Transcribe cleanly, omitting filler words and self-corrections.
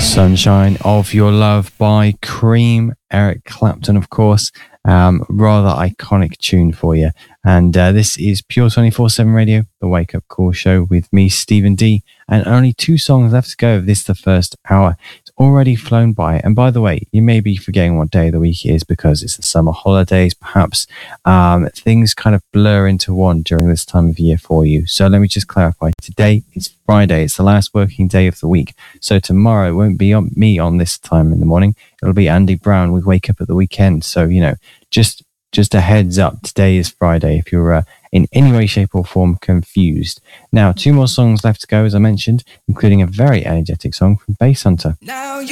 Sunshine of Your Love by Cream, Eric Clapton, of course. Rather iconic tune for you. And this is Pure 24/7 Radio, the Wake Up Call show with me, Stephen D. And only 2 songs left to go of this, the first hour. It's already flown by. And by the way, you may be forgetting what day of the week it is because it's the summer holidays. Perhaps things kind of blur into one during this time of year for you. So let me just clarify. Today is Friday. It's the last working day of the week. So tomorrow won't be me on this time in the morning. It'll be Andy Brown with Wake Up at the Weekend. So, just a heads up, today is Friday if you're in any way, shape or form confused. Now, 2 more songs left to go, as I mentioned, including a very energetic song from Basshunter. Now